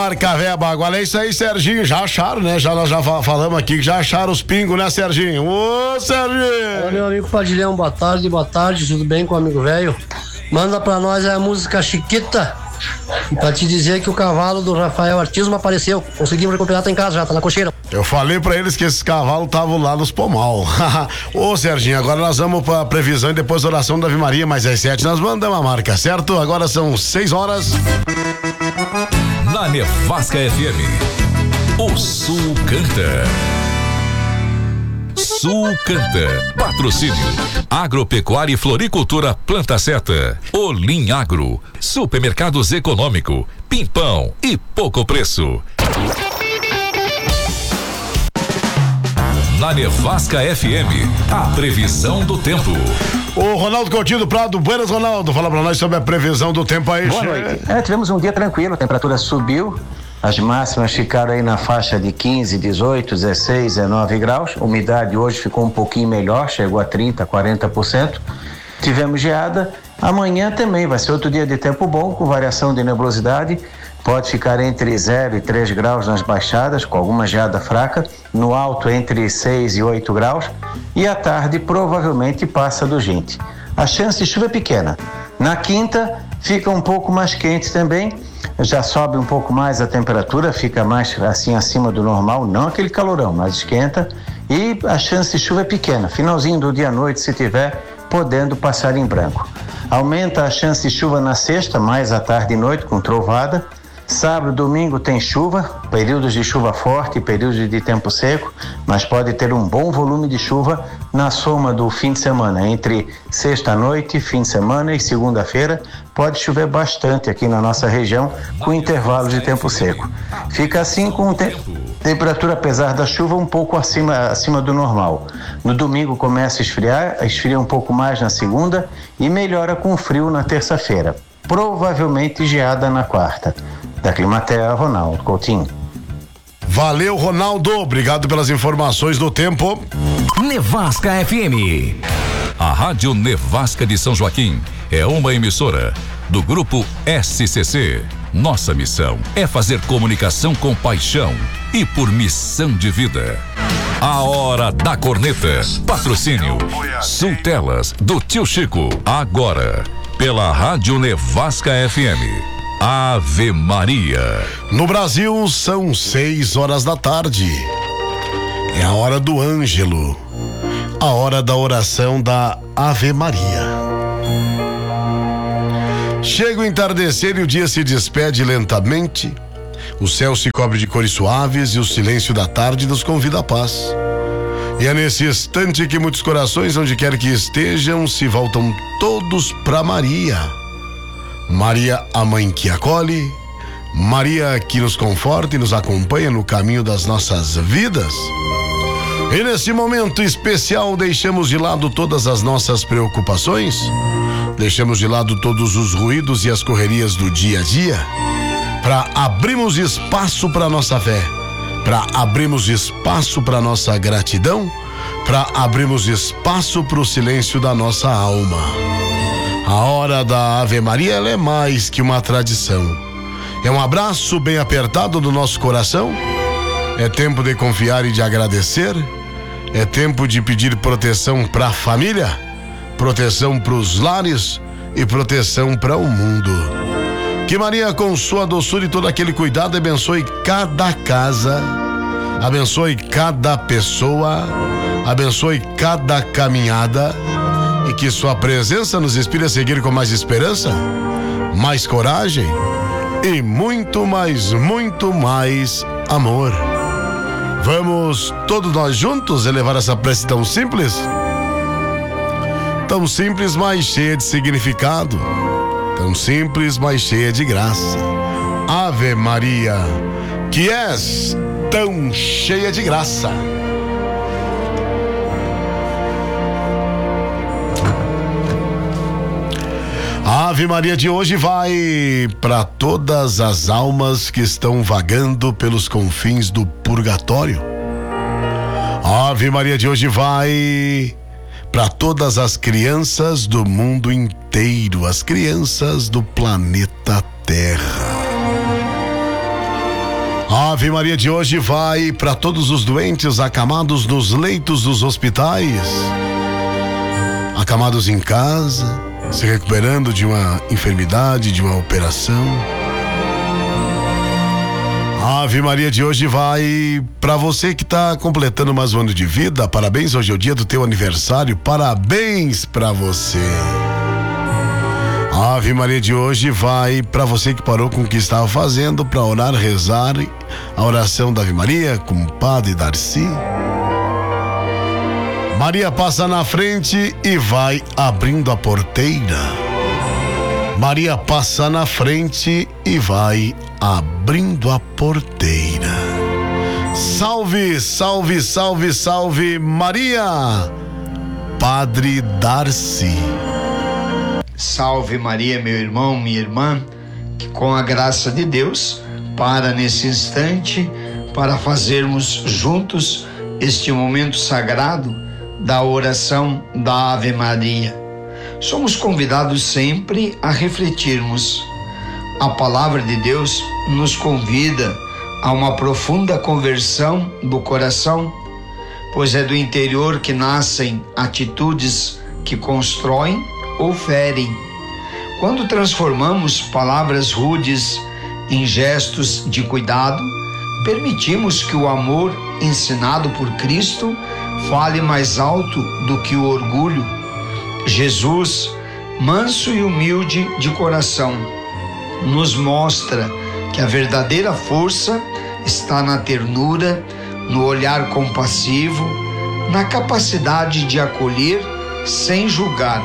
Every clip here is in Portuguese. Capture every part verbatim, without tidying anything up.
Marca Véia Bagual, é isso aí, Serginho, já acharam, né? Já, nós já falamos aqui que já acharam os pingos, né, Serginho? Ô, Serginho! Olha, meu amigo Padilhão, boa tarde, boa tarde, tudo bem com o amigo velho? Manda pra nós a música Chiquita, pra te dizer que o cavalo do Rafael Artismo apareceu, conseguimos recuperar, tá em casa já, tá na cocheira. Eu falei pra eles que esses cavalos estavam lá nos pomal. Ô, Serginho, agora nós vamos pra previsão e depois a oração da Ave Maria, mas às sete nós mandamos a marca, certo? Agora são seis horas. Na Nevasca F M, o Sul canta. Sul canta. Patrocínio Agropecuária e Floricultura Planta Seta, Olim Agro, Supermercados Econômico, Pimpão e Pouco Preço. Na Nevasca F M, a previsão do tempo. O Ronaldo Coutinho do Prado, buenas, Ronaldo, fala pra nós sobre a previsão do tempo aí. Boa noite. É, tivemos um dia tranquilo, a temperatura subiu, as máximas ficaram aí na faixa de quinze, dezoito, dezesseis, dezenove graus, a umidade hoje ficou um pouquinho melhor, chegou a trinta, quarenta por cento. Tivemos geada, amanhã também vai ser outro dia de tempo bom, com variação de nebulosidade, pode ficar entre zero e três graus nas baixadas, com alguma geada fraca, no alto entre seis e oito graus, e à tarde provavelmente passa do vinte. A chance de chuva é pequena. Na quinta fica um pouco mais quente também, já sobe um pouco mais a temperatura, fica mais assim acima do normal, não aquele calorão, mas esquenta, e a chance de chuva é pequena. Finalzinho do dia à noite, se tiver, podendo passar em branco. Aumenta a chance de chuva na sexta, mais à tarde e noite, com trovada. Sábado, domingo tem chuva, períodos de chuva forte, períodos de tempo seco, mas pode ter um bom volume de chuva na soma do fim de semana, entre sexta-noite, fim de semana e segunda-feira, pode chover bastante aqui na nossa região, com intervalos de tempo seco. Fica assim com te- temperatura, apesar da chuva, um pouco acima, acima do normal. No domingo começa a esfriar, esfria um pouco mais na segunda e melhora com frio na terça-feira. Provavelmente geada na quarta. Da Climatea, Ronaldo Coutinho. Valeu, Ronaldo, obrigado pelas informações do tempo. Nevasca F M. A Rádio Nevasca de São Joaquim é uma emissora do Grupo S C C. Nossa missão é fazer comunicação com paixão e por missão de vida. A Hora da Corneta. Patrocínio Sul Telas do Tio Chico. Agora, pela Rádio Nevasca F M. Ave Maria. No Brasil são seis horas da tarde. É a hora do Ângelo. A hora da oração da Ave Maria. Chega o entardecer e o dia se despede lentamente. O céu se cobre de cores suaves e o silêncio da tarde nos convida à paz. E é nesse instante que muitos corações, onde quer que estejam, se voltam todos para Maria. Maria, a mãe que acolhe, Maria que nos conforta e nos acompanha no caminho das nossas vidas. E nesse momento especial deixamos de lado todas as nossas preocupações, deixamos de lado todos os ruídos e as correrias do dia a dia, para abrirmos espaço para nossa fé, para abrirmos espaço para nossa gratidão, para abrirmos espaço para o silêncio da nossa alma. A hora da Ave Maria, ela é mais que uma tradição. É um abraço bem apertado do nosso coração. É tempo de confiar e de agradecer. É tempo de pedir proteção para a família, proteção para os lares e proteção para o mundo. Que Maria, com sua doçura e todo aquele cuidado, abençoe cada casa, abençoe cada pessoa, abençoe cada caminhada. E que sua presença nos inspire a seguir com mais esperança, mais coragem e muito mais, muito mais amor. Vamos todos nós juntos elevar essa prece tão simples? Tão simples, mas cheia de significado. Tão simples, mas cheia de graça. Ave Maria, que és tão cheia de graça. A Ave Maria de hoje vai para todas as almas que estão vagando pelos confins do purgatório. A Ave Maria de hoje vai para todas as crianças do mundo inteiro, as crianças do planeta Terra. A Ave Maria de hoje vai para todos os doentes acamados nos leitos dos hospitais, acamados em casa, se recuperando de uma enfermidade, de uma operação. A Ave Maria de hoje vai para você que está completando mais um ano de vida. Parabéns, hoje é o dia do teu aniversário. Parabéns para você. A Ave Maria de hoje vai para você que parou com o que estava fazendo para orar, rezar a oração da Ave Maria com o Padre Darcy. Maria passa na frente e vai abrindo a porteira. Maria passa na frente e vai abrindo a porteira. Salve, salve, salve, salve Maria! Padre Darcy. Salve Maria, meu irmão, minha irmã, que com a graça de Deus, para nesse instante, para fazermos juntos este momento sagrado da oração da Ave Maria. Somos convidados sempre a refletirmos. A palavra de Deus nos convida a uma profunda conversão do coração, pois é do interior que nascem atitudes que constroem ou ferem. Quando transformamos palavras rudes em gestos de cuidado, permitimos que o amor ensinado por Cristo fale mais alto do que o orgulho. Jesus, manso e humilde de coração, nos mostra que a verdadeira força está na ternura, no olhar compassivo, na capacidade de acolher sem julgar.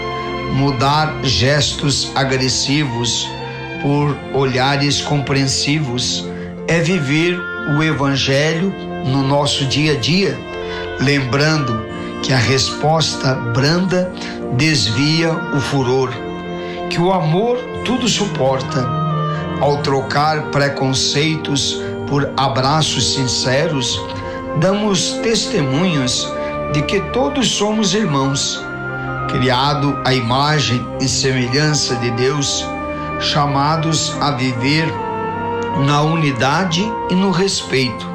Mudar gestos agressivos por olhares compreensivos é viver o Evangelho no nosso dia a dia, lembrando que a resposta branda desvia o furor, que o amor tudo suporta. Ao trocar preconceitos por abraços sinceros, damos testemunhos de que todos somos irmãos, criado à imagem e semelhança de Deus, chamados a viver na unidade e no respeito.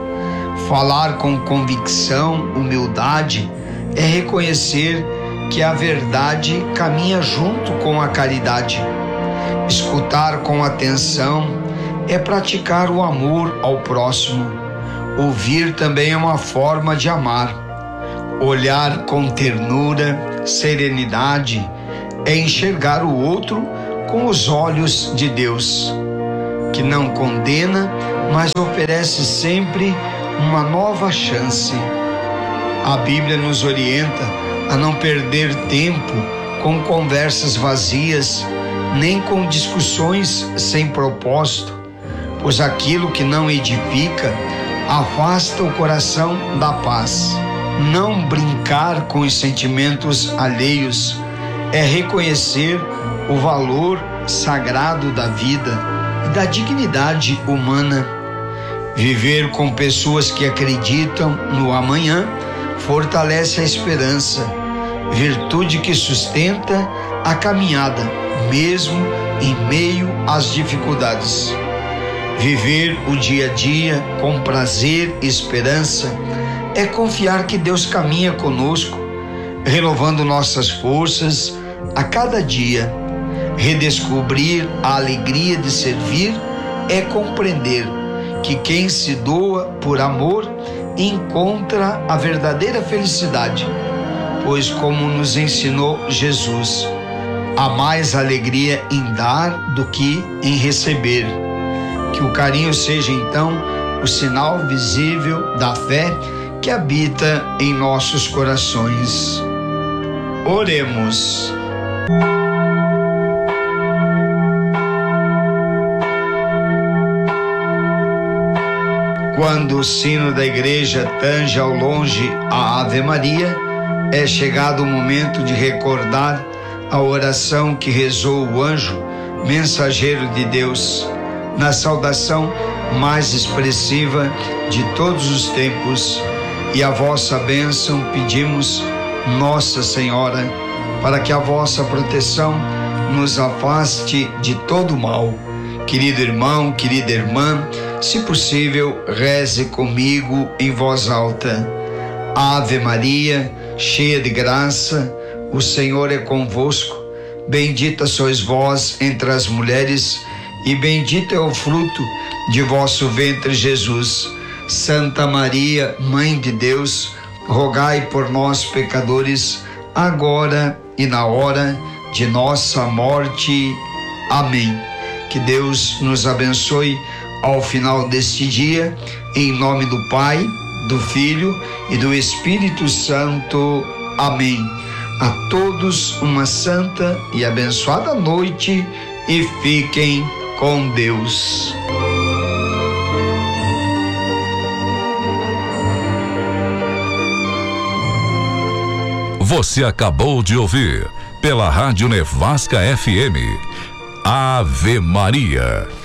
Falar com convicção, humildade, é reconhecer que a verdade caminha junto com a caridade. Escutar com atenção é praticar o amor ao próximo. Ouvir também é uma forma de amar. Olhar com ternura, serenidade, é enxergar o outro com os olhos de Deus, que não condena, mas oferece sempre uma nova chance. A Bíblia nos orienta a não perder tempo com conversas vazias, nem com discussões sem propósito, pois aquilo que não edifica afasta o coração da paz. Não brincar com os sentimentos alheios é reconhecer o valor sagrado da vida e da dignidade humana. Viver com pessoas que acreditam no amanhã fortalece a esperança, virtude que sustenta a caminhada, mesmo em meio às dificuldades. Viver o dia a dia com prazer e esperança é confiar que Deus caminha conosco, renovando nossas forças a cada dia. Redescobrir a alegria de servir é compreender que quem se doa por amor encontra a verdadeira felicidade, pois, como nos ensinou Jesus, há mais alegria em dar do que em receber. Que o carinho seja então o sinal visível da fé que habita em nossos corações. Oremos. Quando o sino da igreja tange ao longe a Ave Maria, é chegado o momento de recordar a oração que rezou o anjo, mensageiro de Deus, na saudação mais expressiva de todos os tempos. E a vossa bênção pedimos, Nossa Senhora, para que a vossa proteção nos afaste de todo mal Querido irmão, querida irmã, se possível, reze comigo em voz alta. Ave Maria, cheia de graça, o Senhor é convosco. Bendita sois vós entre as mulheres, e bendito é o fruto de vosso ventre, Jesus. Santa Maria, Mãe de Deus, rogai por nós, pecadores, agora e na hora de nossa morte. Amém. Que Deus nos abençoe ao final deste dia, em nome do Pai, do Filho e do Espírito Santo. Amém. A todos uma santa e abençoada noite e fiquem com Deus. Você acabou de ouvir pela Rádio Nevasca F M, Ave Maria.